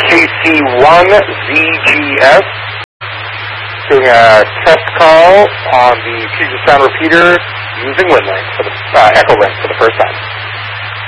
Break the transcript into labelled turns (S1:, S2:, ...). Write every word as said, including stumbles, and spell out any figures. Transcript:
S1: K C one Z G S. Doing a test call on the Puget Sound repeater using WinLink for the uh, Echo Link for the first time.